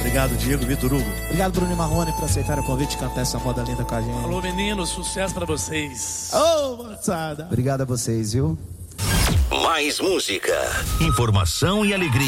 Obrigado, Diego, Vitor Hugo. Obrigado, Bruno e Marrone, por aceitar o convite e cantar essa moda linda com a gente. Alô, meninos, sucesso pra vocês. Ô, moçada. Obrigado a vocês, viu? Mais música, informação e alegria.